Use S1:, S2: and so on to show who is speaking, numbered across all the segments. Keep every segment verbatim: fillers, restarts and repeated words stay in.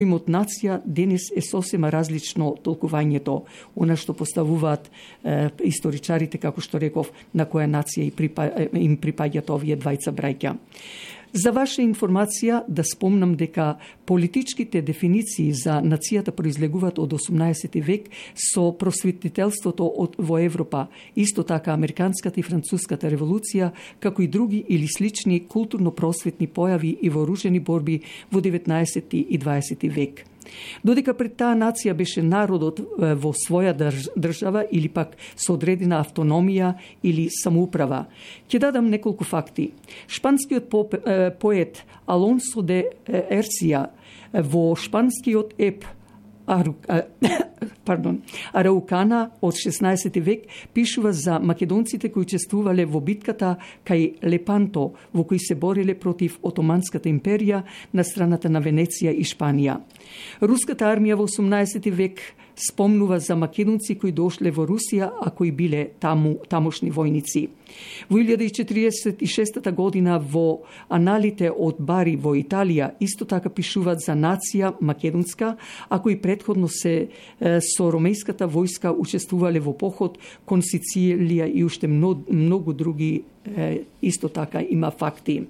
S1: Поимот нација денес е сосема различно толкувањето, она што поставуваат е, историчарите, како што реков, на која нација им припаѓаат овие двајца браќа. За ваша информација да спомнам дека политичките дефиниции за нацијата произлегуваат од осумнаесети век со просветителството од, во Европа, исто така американската и француската револуција, како и други или слични културно-просветни појави и вооружени борби во деветнаесети и дваесети век. Додека пред таа нација беше народот во своја држава или пак со одредена автономија или самоуправа. Ќе дадам неколку факти. Шпанскиот поет Алонсо де Ерсија во шпанскиот еп Ару... Пардон, Араукана од шеснаесети век пишува за македонците кои учествувале во битката кај Лепанто, во кои се бореле против Отоманската империја на страната на Венеција и Шпанија. Руската армија во осумнаесети век спомнува за македонци кои дошле во Русија, а кои биле таму тамошни војници. Во илјада и четиридесет и шеста година во аналите од Бари во Италија исто така пишуваат за нација македонска, а кои предходно се е, со ромејската војска учествувале во поход кон Сицилија и уште многу, многу други е, исто така има факти.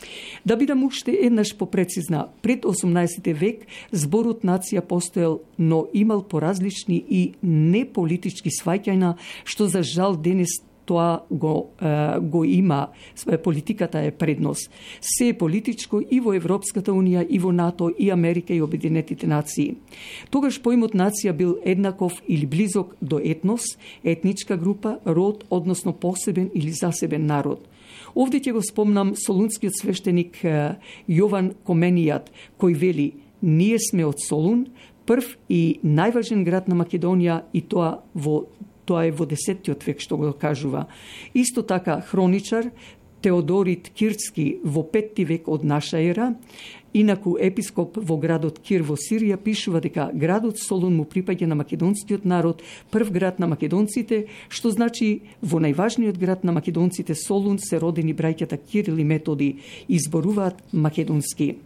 S1: Да бидам уште еднаш попрецизна, пред осумнаесети век зборот нација постоел, но имал поразлични и неполитички сваќања, што за жал денес тоа го, е, го има, политиката е предност. Се е политичко и во Европската унија, и во НАТО, и Америка, и Обединетите нации. Тогаш поимот нација бил еднаков или близок до етнос, етничка група, род, односно посебен или засебен народ. Овде ќе го спомнам солунскиот свештеник Јован Коменијат, кој вели: ние сме од Солун, прв и најважен град на Македонија, и тоа во тоа е во десеттиот век што го кажува. Исто така хроничар Теодорит Кирцки во петти век од наша ера, инаку епископ во градот Кир во Сирија, пишува дека градот Солун му припаѓа на македонскиот народ, прв град на македонците, што значи во најважниот град на македонците Солун се родени браќата Кирил и Методи и зборуваат македонски.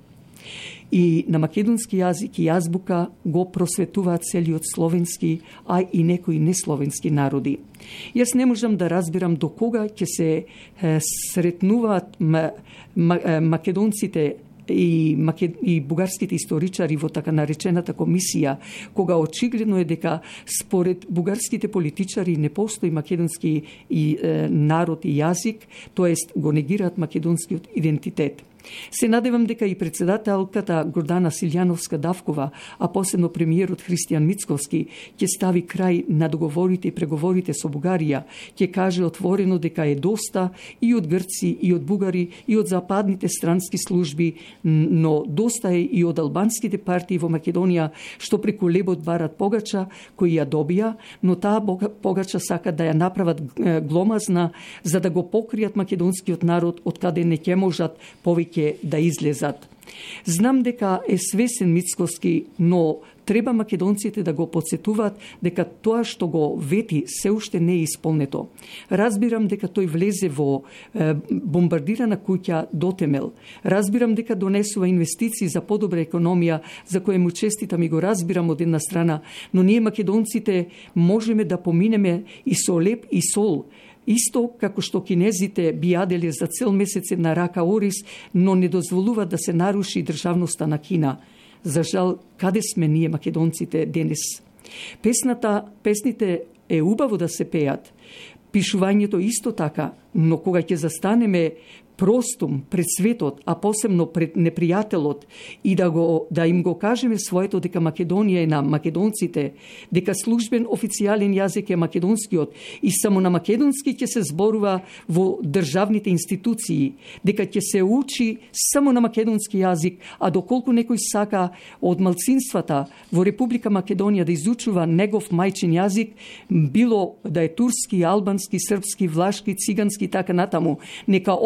S1: И на македонски јазик и јазбука го просветуваат целиот словенски, а и некои несловенски народи. Јас не можам да разбирам до кога ќе се е, сретнуваат м- м- македонците и, макед... и бугарските историчари во така наречената комисија, кога очигледно е дека според бугарските политичари не постои македонски и, е, народ и јазик, тоест го негираат македонскиот идентитет. Се надевам дека и председателката Гордана Силјановска-Давкова, а посебно премиерот Христијан Мицковски, ќе стави крај на договорите и преговорите со Бугарија, ќе каже отворено дека е доста и од грци, и од бугари, и од западните странски служби, но доста е и од албанските партии во Македонија, што преку лебот барат погача, кој ја добија, но таа погача сака да ја направат гломазна, за да го покријат македонскиот народ, од каде не ќе можат повеќе да излезат. Знам дека е свесен Мицковски, но треба македонците да го подсетуваат дека тоа што го вети се уште не е исполнето. Разбирам дека тој влезе во е, бомбардирана куќа до темел. Разбирам дека донесува инвестиции за подобра економија, за која му честитам и го разбирам од една страна, но ние македонците можеме да поминеме и со леп и сол, исто како што кинезите би јаделе за цел месец на рака ориз, но не дозволува да се наруши државноста на Кина. За жал, каде сме ние македонците денес? Песната, песните е убаво да се пеат, пишувањето исто така, но кога ќе застанеме простум пред светот, а посебно пред непријателот, и да го да им го кажеме своето дека Македонија е на македонците, дека службен официјален јазик е македонскиот и само на македонски ќе се зборува во државните институции, дека ќе се учи само на македонски јазик, а доколку некој сака од малцинствата во Република Македонија да изучува негов мајчин јазик, било да е турски, албански, српски, влашки, цигански и така натаму, нека отворат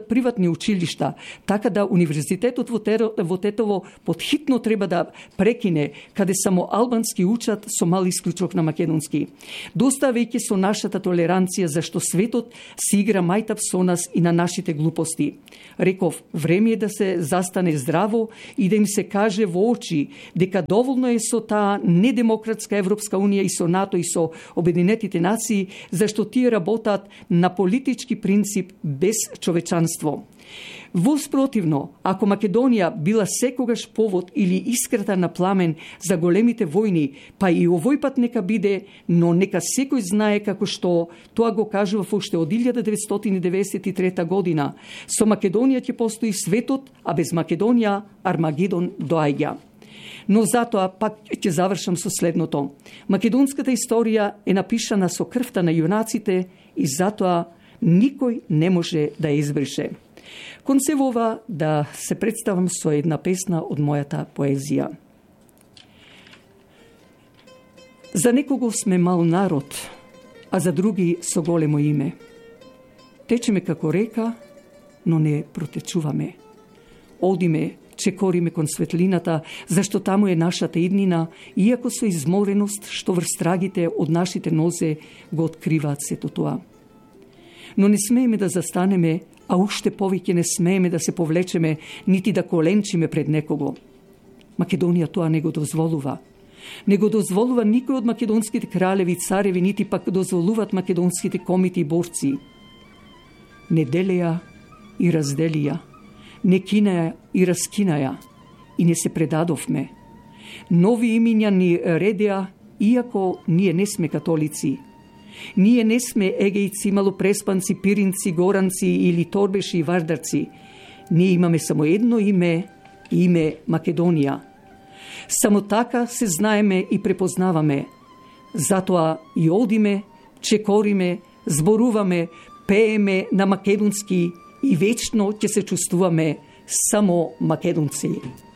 S1: приватни училишта, така да универзитетот во, Теро, во Тетово подхитно треба да прекине, каде само албански учат со мал исклучок на македонски. Доставајќи со нашата толеранција зашто светот си игра мајтап со нас и на нашите глупости. Реков, време е да се застане здраво и да им се каже во очи дека доволно е со таа недемократска Европска унија и со НАТО и со Обединетите нации, зашто тие работат на политички принцип без човечанство. Воспротивно, ако Македонија била секогаш повод или искрата на пламен за големите војни, па и овој пат нека биде, но нека секој знае како што тоа го кажува уште од илјада деветстотини деветдесет и трета година. Со Македонија ќе постои светот, а без Македонија Армагедон доаѓа. Но затоа пак ќе завршам со следното. Македонската историја е напишана со крвта на јунаците и затоа никој не може да ја избрише. Кон се ова да се представам со една песна од мојата поезија. За некого сме мал народ, а за други со големо име. Течеме како река, но не протечуваме. Одиме, чекориме кон светлината, зашто таму е нашата иднина, иако со измореност што врз трагите од нашите нозе го откриваат сето тоа. Но не смееме да застанеме, а уште повеќе не смееме да се повлечеме, нити да коленчиме пред некого. Македонија тоа не го дозволува. Не го дозволува никој од македонските кралеви, цареви, нити пак дозволуваат македонските комити и борци. Не делеја и разделија, не кинаја и раскинаја, и не се предадовме. Нови имиња ни редеа, иако ние не сме католици. Ние не сме егејци, малопреспанци, пиринци, горанци или торбеши и вардарци. Ние имаме само едно име, име Македонија. Само така се знаеме и препознаваме. Затоа и одиме, чекориме, зборуваме, пееме на македонски и вечно ќе се чувствуваме само македонци.